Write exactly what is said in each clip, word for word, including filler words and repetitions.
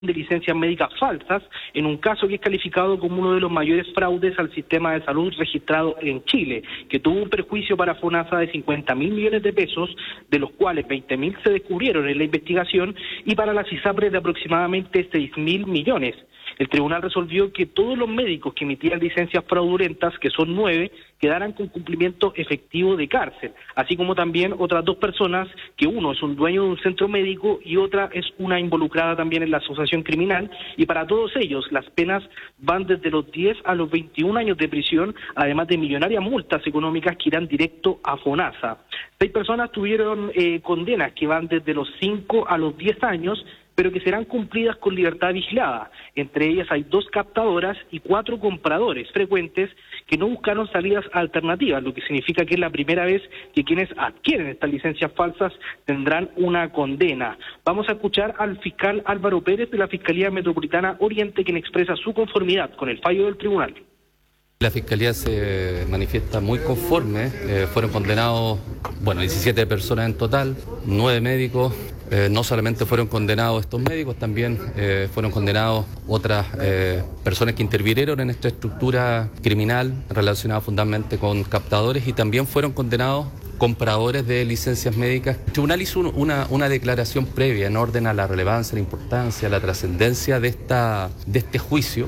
de licencias médicas falsas, en un caso que es calificado como uno de los mayores fraudes al sistema de salud registrado en Chile, que tuvo un perjuicio para FONASA de cincuenta mil millones de pesos, de los cuales veinte mil se descubrieron en la investigación, y para las ISAPRES de aproximadamente seis mil millones. El tribunal resolvió que todos los médicos que emitían licencias fraudulentas, que son nueve, quedaran con cumplimiento efectivo de cárcel, así como también otras dos personas, que uno es un dueño de un centro médico y otra es una involucrada también en la asociación criminal, y para todos ellos las penas van desde los diez a los veintiún años de prisión, además de millonarias multas económicas que irán directo a FONASA. Seis personas tuvieron eh, condenas que van desde los cinco a los diez años, pero que serán cumplidas con libertad vigilada. Entre ellas hay dos captadoras y cuatro compradores frecuentes que no buscaron salidas alternativas, lo que significa que es la primera vez que quienes adquieren estas licencias falsas tendrán una condena. Vamos a escuchar al fiscal Álvaro Pérez de la Fiscalía Metropolitana Oriente, quien expresa su conformidad con el fallo del tribunal. La Fiscalía se manifiesta muy conforme, eh, fueron condenados, bueno, diecisiete personas en total, nueve médicos, eh, no solamente fueron condenados estos médicos, también eh, fueron condenados otras eh, personas que intervinieron en esta estructura criminal relacionada fundamentalmente con captadores, y también fueron condenados compradores de licencias médicas. El tribunal hizo una, una declaración previa en orden a la relevancia, la importancia, la trascendencia de, esta, de este juicio.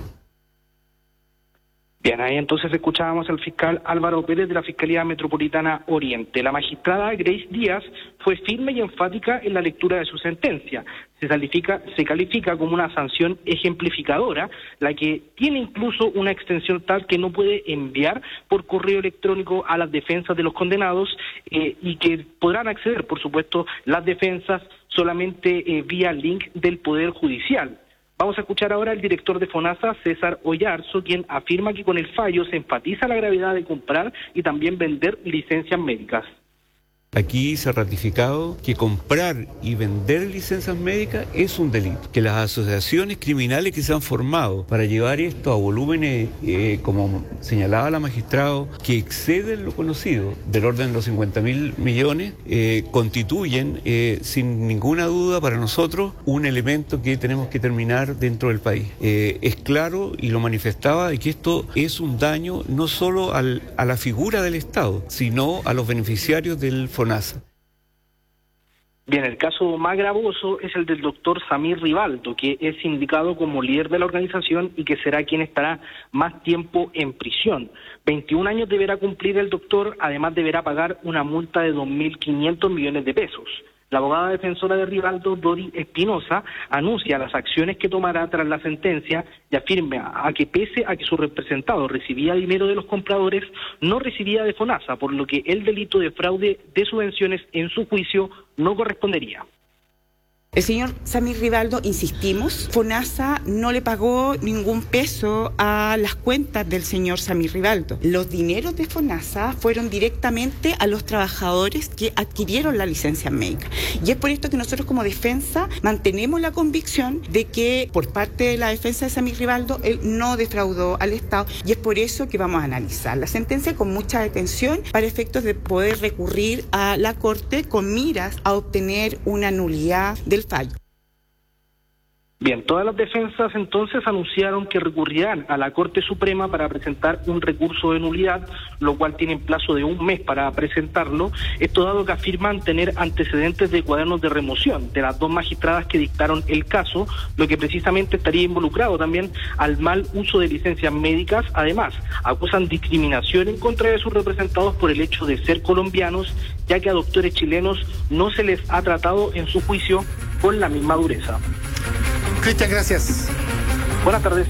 Bien, ahí entonces escuchábamos al fiscal Álvaro Pérez de la Fiscalía Metropolitana Oriente. La magistrada Grace Díaz fue firme y enfática en la lectura de su sentencia. Se califica, se califica como una sanción ejemplificadora, la que tiene incluso una extensión tal que no puede enviar por correo electrónico a las defensas de los condenados eh, y que podrán acceder, por supuesto, las defensas solamente eh, vía link del Poder Judicial. Vamos a escuchar ahora al director de FONASA, César Oyarzo, quien afirma que con el fallo se enfatiza la gravedad de comprar y también vender licencias médicas. Aquí se ha ratificado que comprar y vender licencias médicas es un delito, que las asociaciones criminales que se han formado para llevar esto a volúmenes, eh, como señalaba la magistrada, que exceden lo conocido, del orden de los cincuenta mil millones, eh, constituyen eh, sin ninguna duda para nosotros un elemento que tenemos que terminar dentro del país. Eh, es claro, y lo manifestaba, de que esto es un daño no solo al, a la figura del Estado, sino a los beneficiarios del FONASA. Bien, el caso más gravoso es el del doctor Samir Rivaldo, que es indicado como líder de la organización y que será quien estará más tiempo en prisión. veintiún años deberá cumplir el doctor, además deberá pagar una multa de dos mil quinientos millones de pesos. La abogada defensora de Rivaldo, Dori Espinosa, anuncia las acciones que tomará tras la sentencia y afirma a que pese a que su representado recibía dinero de los compradores, no recibía de FONASA, por lo que el delito de fraude de subvenciones en su juicio no correspondería. El señor Samir Rivaldo, insistimos, FONASA no le pagó ningún peso a las cuentas del señor Samir Rivaldo. Los dineros de FONASA fueron directamente a los trabajadores que adquirieron la licencia médica. Y es por esto que nosotros como defensa mantenemos la convicción de que por parte de la defensa de Samir Rivaldo él no defraudó al Estado, y es por eso que vamos a analizar la sentencia con mucha atención para efectos de poder recurrir a la Corte con miras a obtener una nulidad del fallo. Bien, todas las defensas entonces anunciaron que recurrirán a la Corte Suprema para presentar un recurso de nulidad, lo cual tienen plazo de un mes para presentarlo, esto dado que afirman tener antecedentes de cuadernos de remoción de las dos magistradas que dictaron el caso, lo que precisamente estaría involucrado también al mal uso de licencias médicas. Además, acusan discriminación en contra de sus representados por el hecho de ser colombianos, ya que a doctores chilenos no se les ha tratado en su juicio con la misma dureza. Cristian, gracias. Buenas tardes.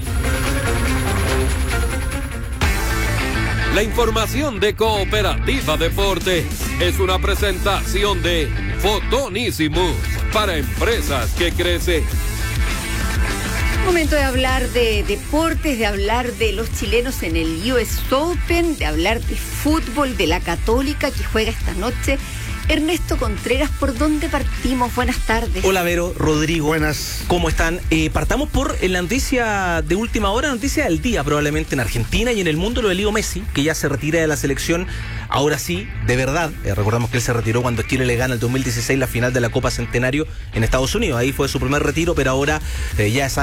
La información de Cooperativa Deporte es una presentación de Fotonísimo para empresas que crecen. Momento de hablar de deportes, de hablar de los chilenos en el U S Open, de hablar de fútbol, de la Católica que juega esta noche Ernesto Contreras, ¿por dónde partimos? Buenas tardes. Hola Vero, Rodrigo. Buenas. ¿Cómo están? Eh, partamos por la noticia de última hora, noticia del día probablemente en Argentina y en el mundo, lo de Leo Messi, que ya se retira de la selección, ahora sí, de verdad. Eh, recordamos que él se retiró cuando Chile le gana el dos mil dieciséis la final de la Copa Centenario en Estados Unidos, ahí fue su primer retiro, pero ahora eh, ya es